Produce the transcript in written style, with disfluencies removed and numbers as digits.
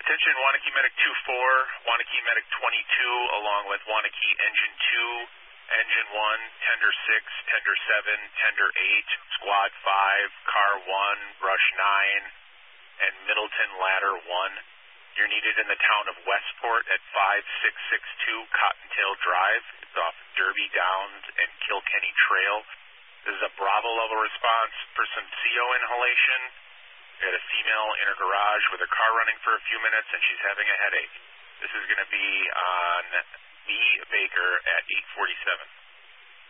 Attention Wanakee Medic 2-4, Wanakee Medic 22, along with Wanakee Engine 2, Engine 1, Tender 6, Tender 7, Tender 8, Squad 5, Car 1, Brush 9, and Middleton Ladder 1. You're needed in the town of Westport at 5662 Cottontail Drive. It's off Derby Downs and Kilkenny Trail. This is a Bravo level response for some CO inhalation. We had a female in her garage with her car running for a few minutes and she's having a headache. This is going to be on B. Baker at 847.